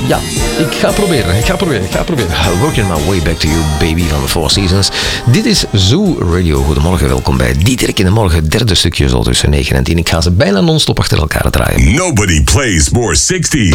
Ja, ik ga proberen. Working my way back to you, baby, van de Four Seasons. Dit is Zoo Radio. Goedemorgen, welkom bij Dieterik in de Morgen. Derde stukje zo tussen 9 en 10. Ik ga ze bijna non-stop achter elkaar draaien. Nobody plays more 60s.